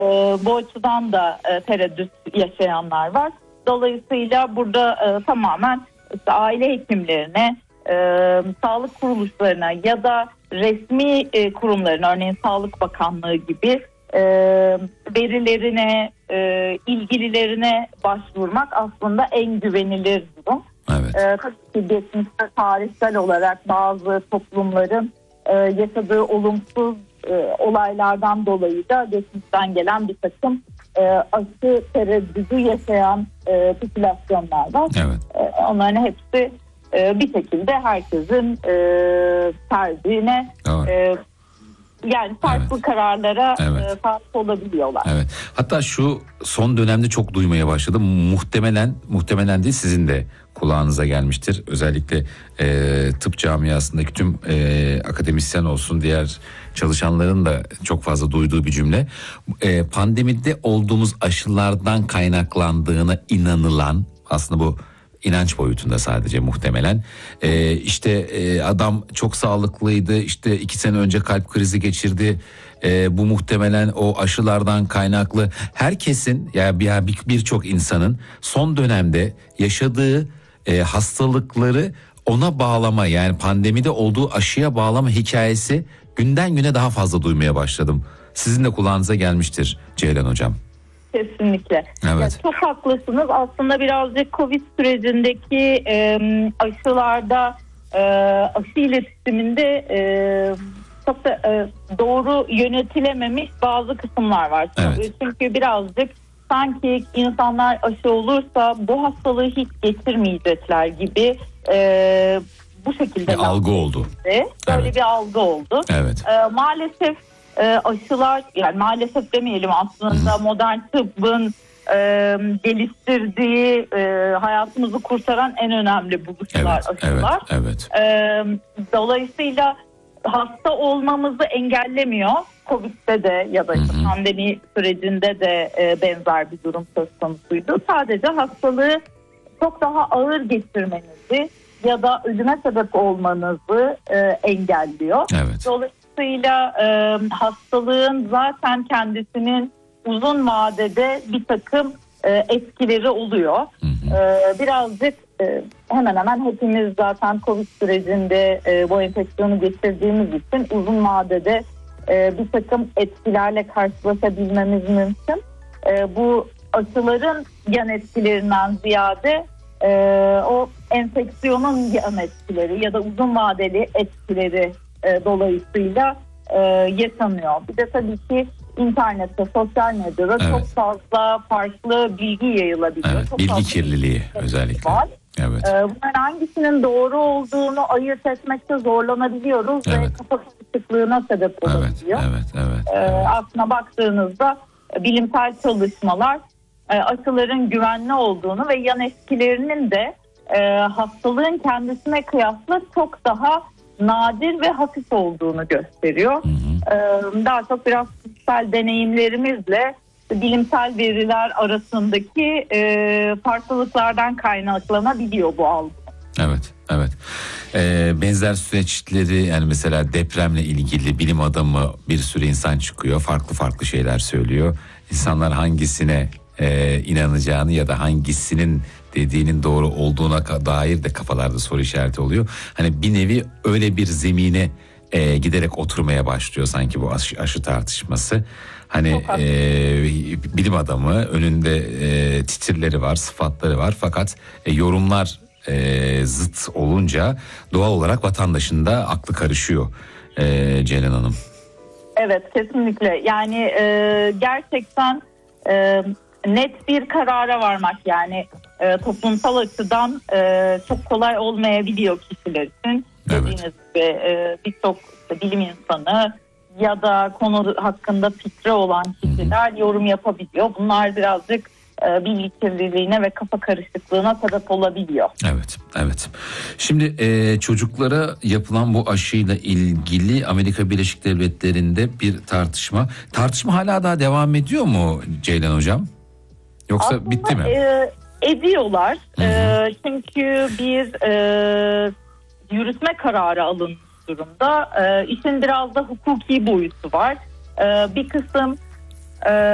Bu açıdan da tereddüt yaşayanlar var. Dolayısıyla burada tamamen işte aile hekimlerine, sağlık kuruluşlarına ya da resmi kurumlarına, örneğin Sağlık Bakanlığı gibi verilerine, ilgililerine başvurmak aslında en güvenilir durum. Evet. Tabii ki geçmişte tarihsel olarak bazı toplumların yaşadığı olumsuz olaylardan dolayı da geçmişten gelen bir takım aşı tereddüdü yaşayan popülasyonlar var. Evet. Onların hepsi bir şekilde herkesin tercihine yani farklı kararlara sahip olabiliyorlar. Evet. Hatta şu son dönemde çok duymaya başladım. Muhtemelen değil, sizin de kulağınıza gelmiştir. Özellikle tıp camiasındaki tüm akademisyen olsun, diğer çalışanların da çok fazla duyduğu bir cümle. Pandemide olduğumuz aşılardan kaynaklandığına inanılan, aslında bu inanç boyutunda sadece muhtemelen. İşte adam çok sağlıklıydı, işte 2 sene önce kalp krizi geçirdi. Bu muhtemelen o aşılardan kaynaklı. Herkesin, yani birçok insanın son dönemde yaşadığı hastalıkları ona bağlama, yani pandemide olduğu aşıya bağlama hikayesi günden güne daha fazla duymaya başladım. Sizin de kulağınıza gelmiştir Ceylan Hocam. Kesinlikle. Evet. Ya çok haklısınız. Aslında birazcık Covid sürecindeki aşılarda aşı iletişiminde çok da doğru yönetilememiş bazı kısımlar var. Evet. Çünkü birazcık sanki insanlar aşı olursa bu hastalığı hiç geçirmeyecekler gibi bu şekilde bir algı oldu. Böyle bir algı oldu. Evet. Maalesef aşılar, yani maalesef demeyelim, aslında modern tıbbın geliştirdiği, hayatımızı kurtaran en önemli buluşlar aşılar. Evet. Dolayısıyla hasta olmamızı engellemiyor. Covid'de de ya da işte pandemi sürecinde de benzer bir durum söz konusuydu. Sadece hastalığı çok daha ağır geçirmenizi ya da ölüme sebep olmanızı engelliyor. Evet. Dolayısıyla hastalığın zaten kendisinin uzun vadede bir takım etkileri oluyor. Birazcık hemen hemen hepimiz zaten Covid sürecinde bu enfeksiyonu geçirdiğimiz için uzun vadede bir takım etkilerle karşılaşabilmemiz mümkün. Bu aşıların yan etkilerinden ziyade o enfeksiyonun yan etkileri ya da uzun vadeli etkileri dolayısıyla yaşanıyor. Bir de tabii ki internette, sosyal medyada çok fazla farklı bilgi yayılabiliyor. Evet, çok bilgi kirliliği özellikle. Var. Evet. Bunların hangisinin doğru olduğunu ayırt etmekte zorlanabiliyoruz ve kafa karışıklığına sebep olabiliyor. Evet. Aslına baktığınızda bilimsel çalışmalar aşıların güvenli olduğunu ve yan etkilerinin de hastalığın kendisine kıyasla çok daha nadir ve hafif olduğunu gösteriyor. Daha çok biraz kişisel deneyimlerimizle bilimsel veriler arasındaki farklılıklardan kaynaklanabiliyor bu algı. Evet. Benzer süreçleri, yani mesela depremle ilgili bilim adamı bir sürü insan çıkıyor. Farklı şeyler söylüyor. İnsanlar hangisine inanacağını ya da hangisinin dediğinin doğru olduğuna dair de kafalarda soru işareti oluyor. Hani bir nevi öyle bir zemine giderek oturmaya başlıyor sanki bu aşı tartışması. Hani bilim adamı önünde titirleri var, sıfatları var, fakat yorumlar zıt olunca doğal olarak vatandaşın da aklı karışıyor Ceylan Hanım. Evet, kesinlikle. Yani gerçekten net bir karara varmak, yani toplumsal açıdan çok kolay olmayabiliyor kişiler için. Dediğiniz gibi birçok bilim insanı ya da konu hakkında fikri olan kişiler yorum yapabiliyor. Bunlar birazcık bilgi kirliliğine ve kafa karışıklığına sebep olabiliyor. Evet. Şimdi çocuklara yapılan bu aşıyla ilgili Amerika Birleşik Devletleri'nde bir tartışma hala daha devam ediyor mu Ceylan Hocam? Yoksa aslında bitti mi? Ediyorlar. Çünkü bir yürütme kararı alınmış durumda. İşin biraz da hukuki boyutu var. Bir kısım